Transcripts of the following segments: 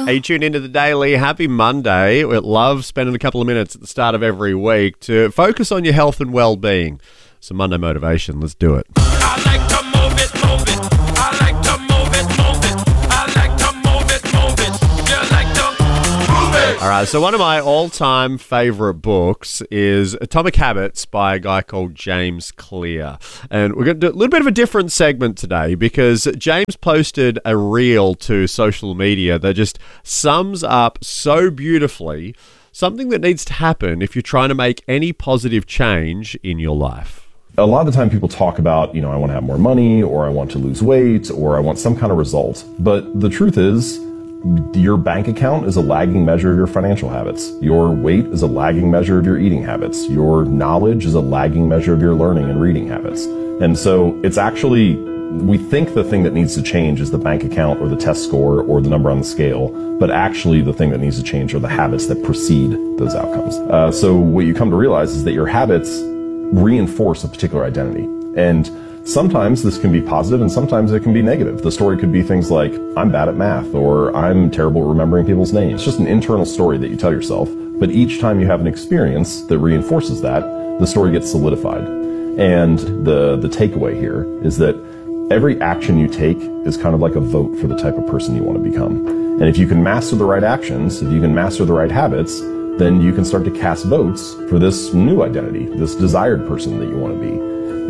Hey, you tune into The Daily. Happy Monday. We love spending a couple of minutes at the start of every week to focus on your health and well-being. Some Monday motivation. Let's do it. I like to move it, move it. I like to move it, move it. I like to move it, move it. You like to move it. All right, so one of my all-time favorite books is Atomic Habits by a guy called James Clear. And we're going to do a little bit of a different segment today because James posted a reel to social media that just sums up so beautifully something that needs to happen if you're trying to make any positive change in your life. A lot of the time people talk about, I want to have more money, or I want to lose weight, or I want some kind of result. But the truth is, your bank account is a lagging measure of your financial habits. Your weight is a lagging measure of your eating habits. Your knowledge is a lagging measure of your learning and reading habits. And so it's actually, we think the thing that needs to change is the bank account or the test score or the number on the scale, but actually the thing that needs to change are the habits that precede those outcomes. So what you come to realize is that your habits reinforce a particular identity. And sometimes this can be positive and sometimes it can be negative. The story could be things like, I'm bad at math, or I'm terrible at remembering people's names. It's just an internal story that you tell yourself. But each time you have an experience that reinforces that, the story gets solidified. And the takeaway here is that every action you take is kind of like a vote for the type of person you want to become. And if you can master the right actions, if you can master the right habits, then you can start to cast votes for this new identity, this desired person that you want to be.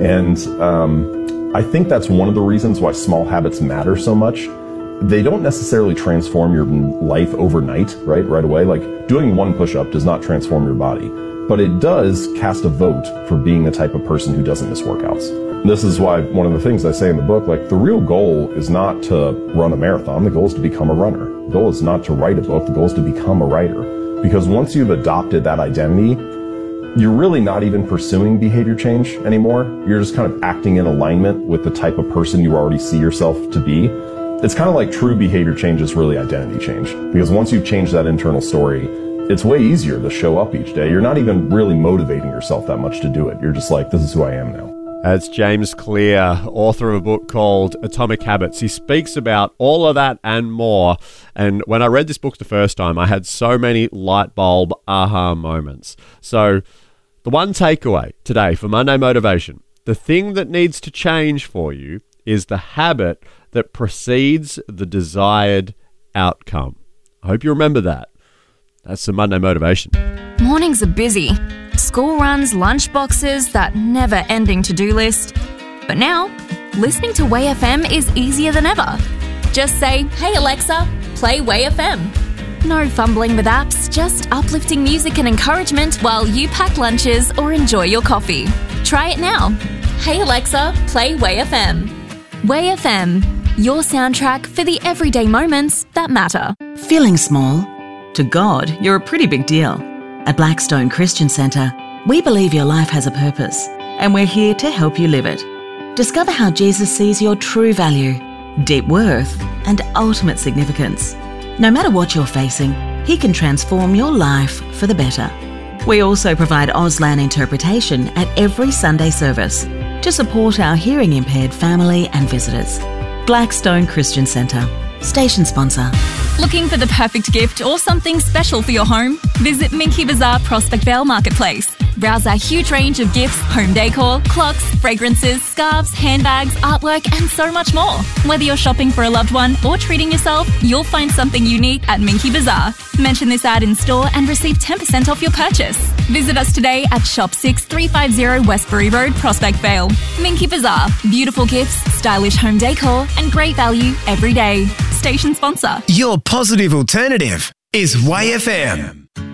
And I think that's one of the reasons why small habits matter so much. They don't necessarily transform your life overnight, right away. Like doing one push-up does not transform your body, but it does cast a vote for being the type of person who doesn't miss workouts. This is why one of the things I say in the book, like the real goal is not to run a marathon. The goal is to become a runner. The goal is not to write a book. The goal is to become a writer. Because once you've adopted that identity, you're really not even pursuing behavior change anymore. You're just kind of acting in alignment with the type of person you already see yourself to be. It's kind of like true behavior change is really identity change. Because once you've changed that internal story, it's way easier to show up each day. You're not even really motivating yourself that much to do it. You're just like, this is who I am now. That's James Clear, author of a book called Atomic Habits. He speaks about all of that and more. And when I read this book the first time, I had so many light bulb aha moments. So the one takeaway today for Monday Motivation, the thing that needs to change for you is the habit that precedes the desired outcome. I hope you remember that. That's the Monday Motivation. Mornings are busy. School runs, lunch boxes, that never-ending to-do list. But now, listening to Way FM is easier than ever. Just say, hey Alexa, play Way FM. No fumbling with apps, just uplifting music and encouragement while you pack lunches or enjoy your coffee. Try it now. Hey Alexa, play Way FM. Way FM, your soundtrack for the everyday moments that matter. Feeling small? To God, you're a pretty big deal. At Blackstone Christian Centre, we believe your life has a purpose, and we're here to help you live it. Discover how Jesus sees your true value, deep worth, and ultimate significance. No matter what you're facing, He can transform your life for the better. We also provide Auslan interpretation at every Sunday service to support our hearing-impaired family and visitors. Blackstone Christian Centre, station sponsor. Looking for the perfect gift or something special for your home? Visit Minky Bazaar Prospect Vale Marketplace. Browse our huge range of gifts, home decor, clocks, fragrances, scarves, handbags, artwork, and so much more. Whether you're shopping for a loved one or treating yourself, you'll find something unique at Minky Bazaar. Mention this ad in store and receive 10% off your purchase. Visit us today at Shop 6350 Westbury Road, Prospect Vale. Minky Bazaar. Beautiful gifts, stylish home decor, and great value every day. Station sponsor. Your positive alternative is Way FM.